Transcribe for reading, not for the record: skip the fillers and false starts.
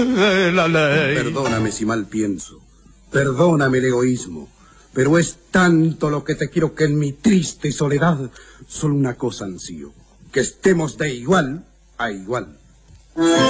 La ley. Perdóname si mal pienso, perdóname el egoísmo, pero es tanto lo que te quiero que en mi triste soledad solo una cosa ansío, que estemos de igual a igual.